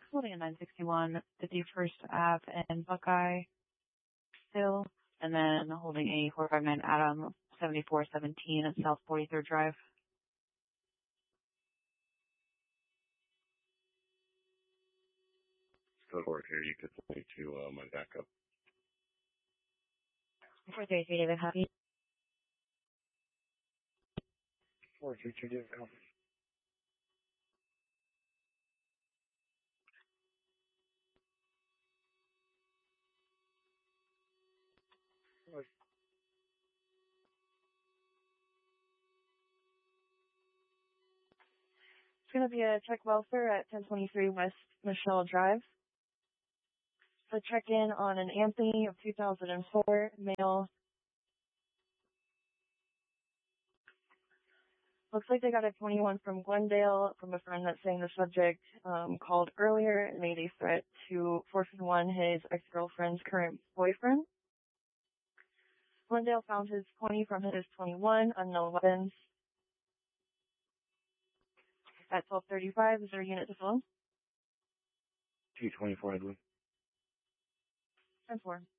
holding a 961, 51st Ave and Buckeye still, and then holding a 459 Adam, 7417 at South 43rd Drive. Code word here, you could point to my backup. 433 David, copy. 432 David, copy. It's going to be a check welfare at 1023 West Michelle Drive. So check-in on an Anthony of 2004, male. Looks like they got a 21 from Glendale from a friend that's saying the subject called earlier and made a threat to 451, his ex-girlfriend's current boyfriend. Glendale found his 20 from his 21, unknown weapons. At 1235, is there a unit to phone? 224, Edwin. 10-4.